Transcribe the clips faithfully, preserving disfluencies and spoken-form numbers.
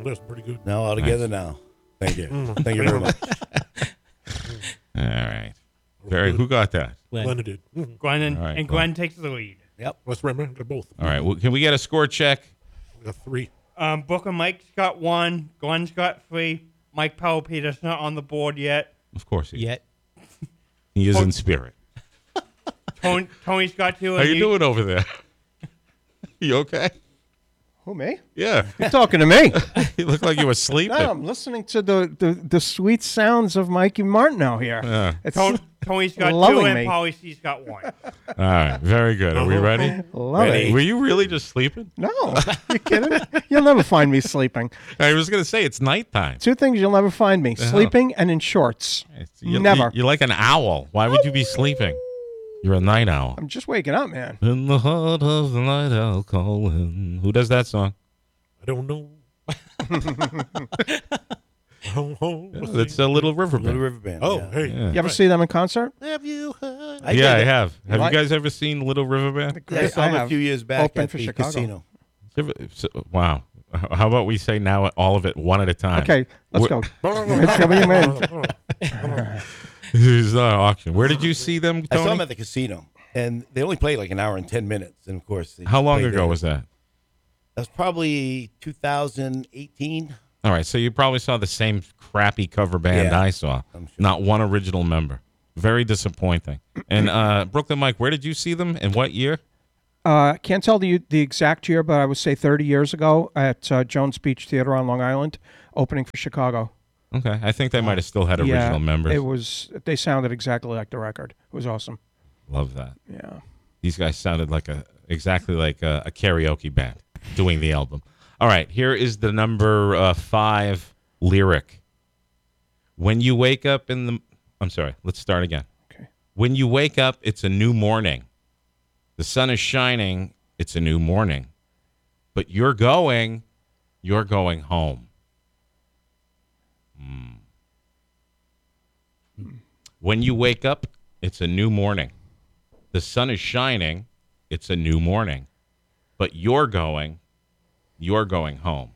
That's pretty good. Now all together now. Thank you. Thank you very much. All right. Very. Who got that? Glenn did. Mm. Glenn and, right, and Glenn. Glenn takes the lead. Yep. Let's remember they're both. All right. Well, can we get a score check? We got three. Um, Booker Mike's got one. Glenn's got three. Mike Powell Peter's not on the board yet. Of course he is. Yet. He is in spirit. Tony, Tony's got two. How and you he- doing over there? You okay? Who, me? Yeah. You're talking to me. You look like you were sleeping. No, I'm listening to the, the, the sweet sounds of Mikey Martineau here. Yeah. It's Ton- Tony's got two loving and me. Polly C's got one. All right. Very good. Are we ready? Love Ready. it. Were you really just sleeping? No, you kidding? You'll never find me sleeping. I was going to say it's nighttime. Two things you'll never find me: hell? sleeping and in shorts. It's- you- Never. you- You're like an owl. Why would you be sleeping? You're a night owl. I'm just waking up, man. In the heart of the night owl calling. Who does that song? I don't know. Home, home. It's a Little River Little Band. River Band. Oh, yeah. hey. Yeah. You ever see them in concert? Have you heard? I yeah, I did. have. Have Like- you guys ever seen Little River Band? Yeah, I Yes, saw I them a have. few years back Open at for the Chicago. casino. So- Wow. How about we say now all of it one at a time? Okay, let's Wh- go. Let's go, you man. It's not an auction. Where did you see them, I saw them Tony? at the casino, and they only played like an hour and ten minutes. And of course, they How long played ago there. was that? That was probably two thousand eighteen. All right, so you probably saw the same crappy cover band Yeah, I saw. I'm sure. Not one original member. Very disappointing. And uh, Brooklyn Mike, where did you see them and what year? Uh, can't tell the the exact year, but I would say thirty years ago at uh, Jones Beach Theater on Long Island, opening for Chicago. Okay, I think they might have still had original yeah, members. It was. They sounded exactly like the record. It was awesome. Love that. Yeah. These guys sounded like a exactly like a, a karaoke band doing the album. All right, here is the number uh, five lyric. When you wake up in the, I'm sorry, let's start again. Okay. When you wake up, it's a new morning. The sun is shining. It's a new morning. But you're going, you're going home. Mm. When you wake up, it's a new morning. The sun is shining. It's a new morning. But you're going, you're going home.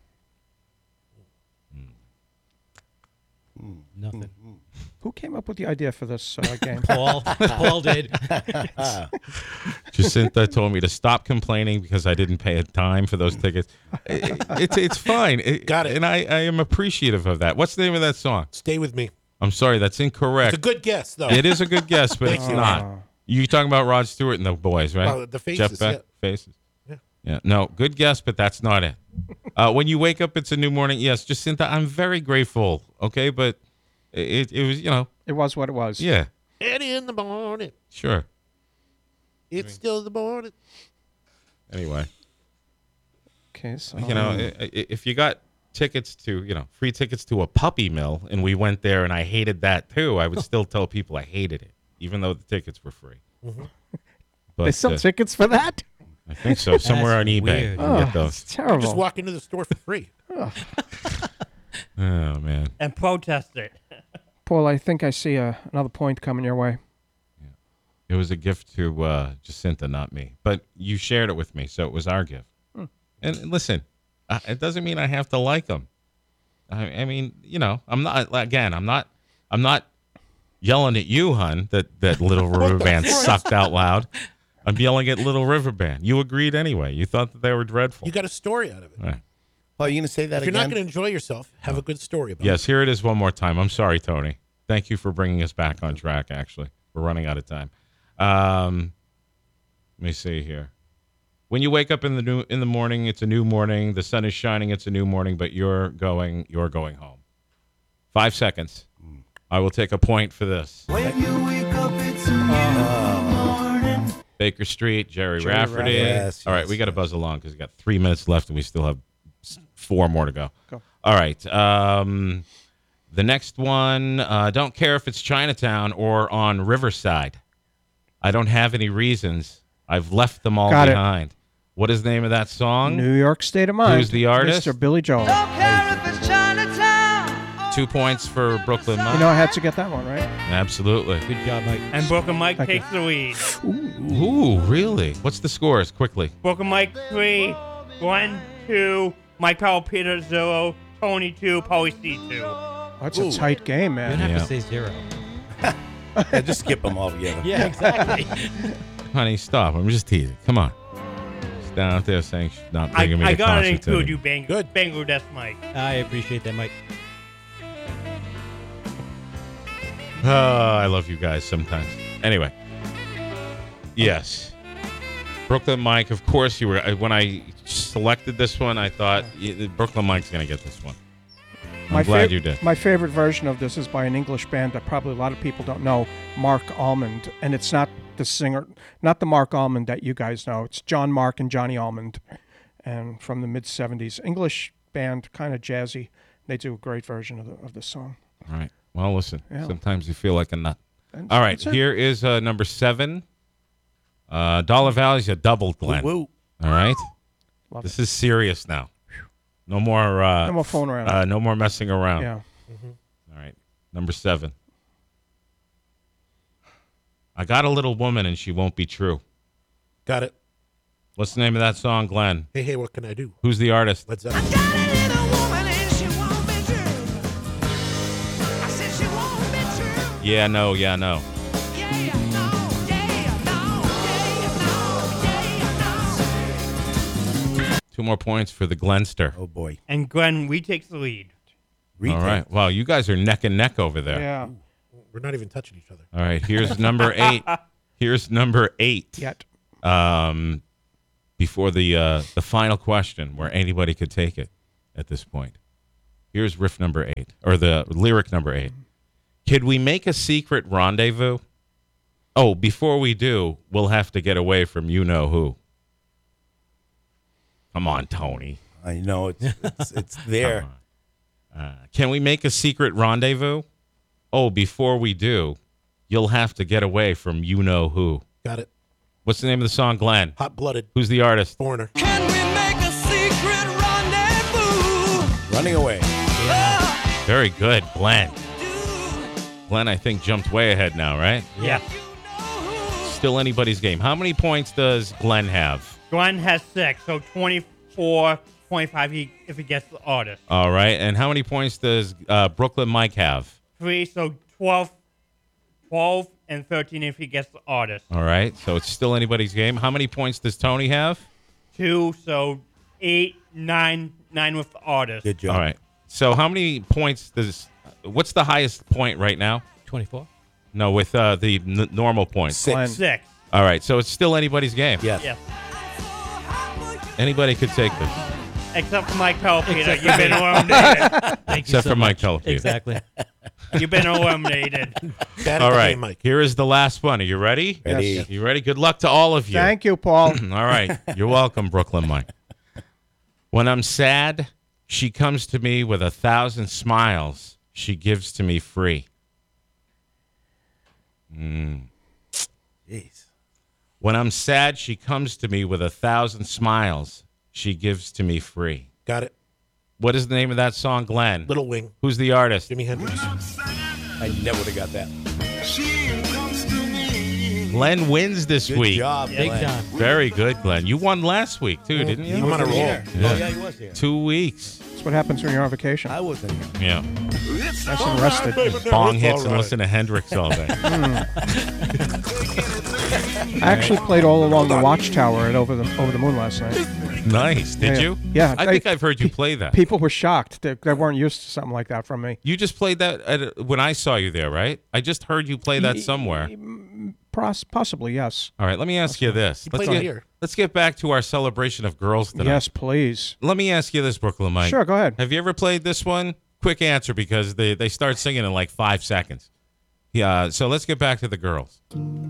Nothing. Who came up with the idea for this uh, game? Paul. Paul did. Jacinta told me to stop complaining because I didn't pay a dime for those tickets. It- it's it's fine. It- Got it. And I, I am appreciative of that. What's the name of that song? Stay with me. I'm sorry, that's incorrect. It's a good guess, though. It is a good guess, but it's Thank you. not. You talking about Rod Stewart and the boys, right? Oh, the Faces, Jeff Beck, yeah. Faces. Yeah. Yeah. No, good guess, but that's not it. Uh, when you wake up, it's a new morning. Yes, Jacinta, I'm very grateful. Okay, but it it was, you know, It was what it was. yeah, Eddie in the morning. sure. It's still the morning. Anyway, Okay. So you know, i- i- if you got tickets to, you know, free tickets to a puppy mill, and we went there, and I hated that too, I would still tell people I hated it, even though the tickets were free. But they sell uh, tickets for that. I think so. Somewhere on eBay, weird. you can get Oh, those. it's terrible. Just walk into the store for free. Oh man. And protest it. Paul, I think I see uh, another point coming your way. It was a gift to uh, Jacinta, not me. But you shared it with me, so it was our gift. Hmm. And listen, uh, it doesn't mean I have to like them. I, I mean, you know, I'm not. Again, I'm not. I'm not yelling at you, hun. That that Little River Band sucked out loud. I'm yelling at Little River Band. You agreed anyway. You thought that they were dreadful. You got a story out of it. All right. Oh, you going to say that If you're again? not going to enjoy yourself, have a good story about Yes, here it is one more time. I'm sorry, Tony. Thank you for bringing us back on track, actually. We're running out of time. Um, let me see here. When you wake up in the new in the morning, it's a new morning. The sun is shining, it's a new morning, but you're going you're going home. Five seconds. I will take a point for this. When you wake up, it's a new morning. Baker Street, Jerry, Jerry Rafferty. Rafferty. Yes, All right, yes, we got to yes. buzz along because we got three minutes left and we still have s- four more to go. Go. All right. Um, the next one, uh, don't care if it's Chinatown or on Riverside. I don't have any reasons. I've left them all Got it. behind. What is the name of that song? New York State of Mind. Who's the artist? Mister Billy Joel. Don't care if it's Chinatown. Two points for Brooklyn Mike. You know I had to get that one, right? Absolutely. Good job, Mike. And Booker Mike Thank takes the lead. Ooh, really? What's the scores? Quickly. Booker Mike three, Glenn two, Mike Powell Peter zero, Tony two, probably C two. That's a tight game, You man. don't have Yeah. to say zero. Yeah, just skip them all together. Yeah, exactly. Honey, stop. I'm just teasing. Come on. She's down out there saying she's not I, bringing me I to gotta concerts include anymore. you, Bang- Good. Bangladesh Mike. I appreciate that, Mike. Oh, I love you guys sometimes. Anyway, yes, Brooklyn Mike. Of course, you were. When I selected this one, I thought y- Brooklyn Mike's gonna get this one. I'm My glad fav- you did. My favorite version of this is by an English band that probably a lot of people don't know, Mark Almond, and it's not the singer, not the Mark Almond that you guys know. It's John Mark and Johnny Almond, and from the mid seventies, English band, kind of jazzy. They do a great version of the of the song. All right. Well, listen. Yeah. Sometimes you feel like a nut. And All right. that's it. Here is uh, number seven. Uh, Dollar Valley's a double, Glenn. Woo. All right. Love This is serious now. No more. Uh, No more fooling around. Uh, no more messing around. Yeah. All right. Number seven. I got a little woman and she won't be true. Got it. What's the name of that song, Glenn? Hey, hey, what can I do? Who's the artist? Led Zeppelin. Yeah, no, yeah, no. Two more points for the Glenster. Oh boy. And Glenn, we take the lead. Retake. All right. Wow, you guys are neck and neck over there. Yeah. We're not even touching each other. All right. Here's number eight. Here's number eight. Yet. Um, before the uh, the final question, where anybody could take it at this point. Here's riff number eight, or the lyric number eight. Could we make a secret rendezvous? Oh, before we do, we'll have to get away from you know who. Come on, Tony. I know it's it's, it's there. Uh, can we make a secret rendezvous? Oh, before we do, you'll have to get away from you know who. Got it. What's the name of the song, Glenn? Hot blooded Who's the artist? foreigner. Can we make a secret rendezvous? Running away. Very good, Glenn. Glenn, I think, jumped way ahead now, right? Yes. Still anybody's game. How many points does Glenn have? Glenn has six, so twenty-four point five he, if he gets the artist. All right. And how many points does uh, Brooklyn Mike have? Three, so twelve, twelve and thirteen if he gets the artist. All right. So it's still anybody's game. How many points does Tony have? Two, so eight, nine, nine with the artist. Good job. All right. So how many points does... What's the highest point right now? twenty-four. No, with uh, the n- normal points. Six. Glenn. Six. All right. So it's still anybody's game. Yes. Yes. Anybody could take this. Except for Mike Pelpeter. You've been eliminated. Thank you Except so for Mike much. Telefeed. Exactly. You've been eliminated. Bad at All the right. game, Mike. Here is the last one. Are you ready? Ready. Yes. You ready? Good luck to all of you. Thank you, Paul. All right. You're welcome, Brooklyn Mike. When I'm sad, she comes to me with a thousand smiles she gives to me free. Jeez. When I'm sad, she comes to me with a thousand smiles she gives to me free. Got it. What is the name of that song, Glenn? Little Wing. Who's the artist? Jimi Hendrix. I never would have got that. Glenn wins this Good week. job, Big Glenn. time. Very good, Glenn. You won last week, too, didn't you? I'm on a roll. Yeah. Oh, yeah, he was here. Two weeks. That's what happens when you're on vacation. I wasn't here. Yeah. Nice and rested. Bong hits and listen to Hendrix all day. I actually played all along the Watchtower at Over the Over the Moon last night. Nice. Did Yeah. you? Yeah, I I- think I've heard you play that. People were shocked. They, they weren't used to something like that from me. You just played that at, when I saw you there, right? I just heard you play that somewhere. Pros- possibly, yes. All right, let me ask you this. Let's played it get, here. let's get back to our celebration of girls tonight. Yes, please. Let me ask you this, Brooklyn Mike. Sure, go ahead. Have you ever played this one? Quick answer, because they, they start singing in like five seconds. Yeah, so let's get back to the girls.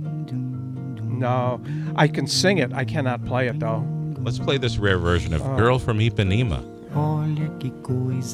No, I can sing it. I cannot play it, though. Let's play this rare version of Girl from Ipanema.